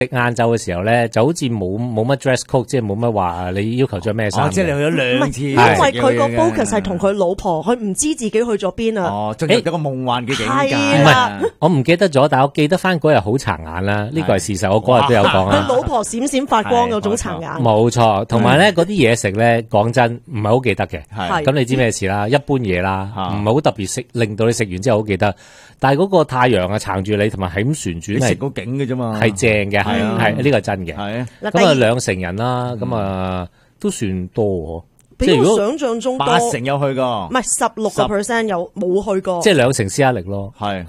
晏晝嘅時候咧，就好似冇乜 dress code， 即係冇乜話你要求着咩衫。 即係你去咗兩次， 因為佢個 focus 係同佢老婆，佢唔知自己去咗邊啊。 進入一個夢幻嘅境界。 係啦， 我唔記得咗，但係我記得翻嗰日好殘眼啦，呢個係事實，我嗰日都有講啊。 佢老婆閃閃發光嗰種殘眼。 冇錯，同埋咧嗰啲嘢食咧，講真唔係好記得嘅。咁你知咩事啦？一般嘢啦，唔係好特別食，令到你食完之後好記得。但係嗰個太陽啊撐住你，同埋係咁旋轉， 食個景嘅啫嘛， 係正嘅，係呢個係真嘅。咁啊2成人啦，咁啊都算多。 比我想象中多 ，8成有去過， 唔係16% 有冇去過， 即係2成施壓力咯， 係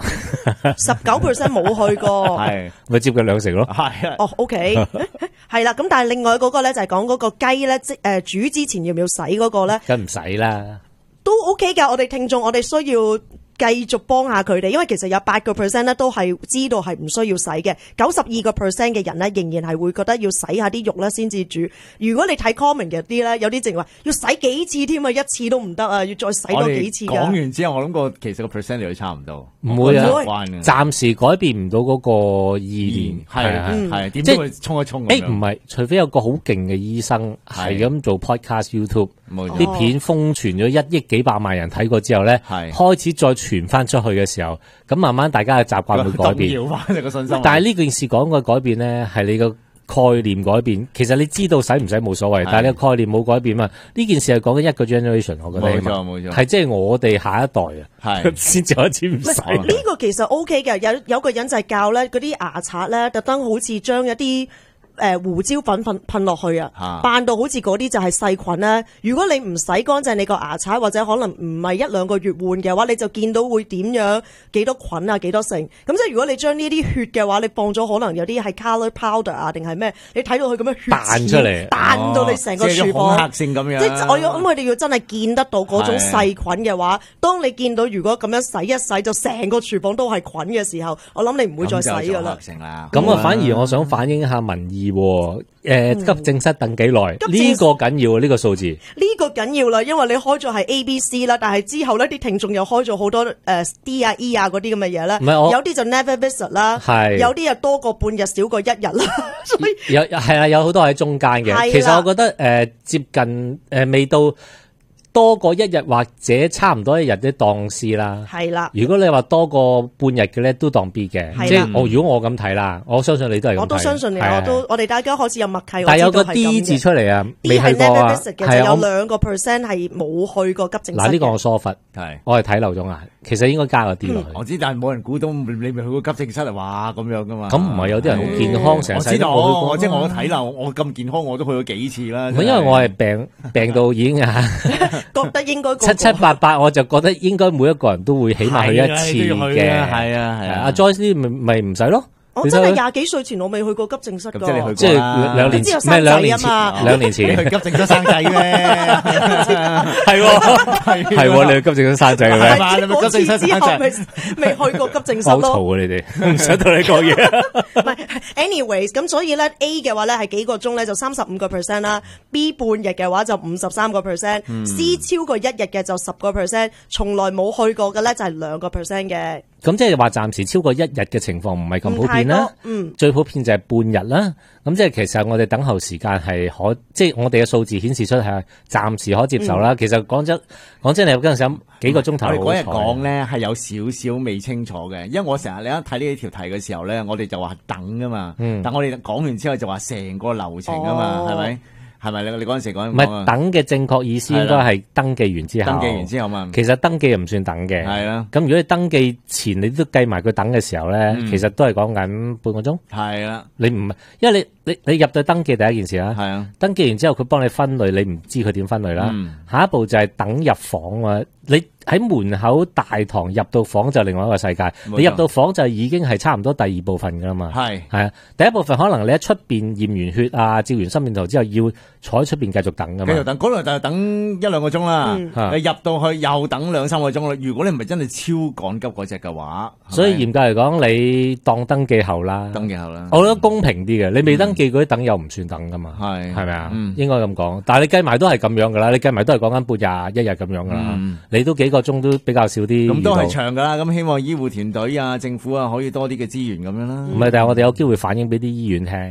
19% 冇去過， 係咪接近2成咯？ 係啊， 哦 ，OK， 係啦，咁但係另外嗰個咧就係講嗰個雞咧，煮之前要唔要洗嗰個咧？ 梗唔使啦， 都 OK 㗎。我哋聽眾，我哋需要繼續幫下佢哋，因為其實有8% 咧都係知道係唔需要洗嘅，92% 嘅人咧仍然係會覺得要洗下啲肉咧先至煮。如果你睇 comment 嘅啲咧，有啲淨話要洗幾次添啊，一次都唔得啊，要再洗多幾次㗎。 講完之後，我諗過其實個 percent 都差唔多， 唔會啊，暫時時改變唔到嗰個意念， 係點都會衝一衝。 唔係，除非有個好勁嘅醫生係咁做 podcast YouTube，啲片瘋傳咗1億幾百萬人睇過之後咧，開始再傳翻出去嘅時候，咁慢慢大家嘅習慣會改變， 動搖翻你個信心。 但係呢件事講嘅改變咧，係你個概念改變。其實你知道使唔使冇所謂，但係你個概念冇改變嘛。呢件事係講緊一個 generation， 我覺得冇錯， 係即係我哋下一代啊，先至開始唔使。 呢個其實 OK 嘅，有個人就係教咧嗰啲牙刷咧，特登好似將一啲胡椒粉噴落去啊，扮到好似嗰啲就係細菌啦。如果你唔洗乾淨你個牙刷，或者可能唔係1-2個月換嘅話，你就見到會點樣幾多菌啊，幾多成。咁即係如果你將呢啲血嘅話，你放咗可能有啲係 color powder 啊，定係咩？你睇到佢咁樣血彈出嚟， 彈到你成個廚房， 恐嚇性咁樣。 即係我諗佢哋要真係見得到嗰種細菌嘅話，當你見到如果咁樣洗一洗就成個廚房都係菌嘅時候，我諗你唔會再洗噶啦。 咁啊，反而我想反映下民意。急症室等幾耐？呢個緊要啊！呢個數字呢個緊要啦，因為你開咗係 A、B、C 啦，但係之後呢啲聽眾又開咗好多D 啊 E 啊嗰啲咁嘅嘢咧，有啲就 never visit 啦，有啲又多過半日少過1日啦，所以係啦，有好多喺中間嘅。其實我覺得接近未到。多過1日或者差唔多1日都當 C 啦， 係啦。 如果你話多過半日嘅咧，都當 B 嘅，即係如果我咁睇啦，我相信你都係咁睇。 我都相信你，我哋大家開始有默契。 但係有個 D 字出嚟啊，未去過啊， 係有2% 係冇去過急症室。 嗱呢個我疏忽，我係睇漏咗眼，其實應該加個 D 落去。 我知，但係冇人估到你未去過急症室啊，哇咁樣噶嘛。 咁唔係有啲人好健康，成世都冇去過。 即係我睇漏，我咁健康我都去咗幾次啦。 因為我係病到已經覺得應該 778，我就覺得應該每一個人都會起碼去一次嘅， 係啊。 阿 Joyce 咪唔使咯。 我真係20幾歲前我未去過急症室㗎， 即係2年前咩？2年前2年前去急症室生仔咩？ 係你去急症室生仔嘅咩？ 嗰次之後未去過急症室咯。 好嘈啊！你哋唔想同你講嘢。 唔係 ，anyways 咁所以咧 A 嘅話咧係幾個鐘咧就35% 啦 ，B 半日嘅話就53%，C 超過1日嘅就10%，從來冇去過嘅咧就係2% 嘅。 咁即係話暫時超過1日嘅情況唔係咁普遍啦，最普遍就係半日啦。咁即係其實我哋等候時間係即係我哋嘅數字顯示出係暫時可接受啦。其實講真，你有嗰陣時幾個鐘頭。 我哋嗰日講咧係有少少未清楚嘅，因為我成日你一睇呢條題嘅時候咧，我哋就話等噶嘛，但我哋講完之後就話成個流程啊嘛，係咪？係咪你嗰陣時講唔係等嘅正確意思應該係登記完之後。 登記完之後嘛， 其實登記又唔算等嘅。係啦。咁如果你登記前你都計埋佢等嘅時候咧，其實都係講緊半個鐘。係啦。你唔係，因為你入到登記第一件事啦。係啊。登記完之後佢幫你分類，你唔知佢點分類啦。下一步就係等入房啊。你喺門口大堂入到房就另外一個世界。你入到房就已經係差唔多第二部分噶啦嘛。係啊。第一部分可能你喺出邊驗完血啊，照完心電圖之後要坐喺出邊繼續等噶嘛。繼續等，嗰度就等1-2個鐘啦。你入到去又等2-3個鐘啦。如果你唔係真係超趕急嗰隻嘅話，所以嚴格嚟講，你當登記後啦。登記後啦。我覺得公平啲嘅，你未登記嗰啲等又唔算等噶嘛。係咪啊？應該咁講。但係你計埋都係咁樣噶啦，你計埋都係講緊半日、1日咁樣噶啦。 你都幾個鐘都比較少啲。 咁都係長噶啦，咁希望醫護團隊啊、政府啊可以多啲嘅資源咁樣啦。 唔係，但係我哋有機會反映俾啲醫院聽。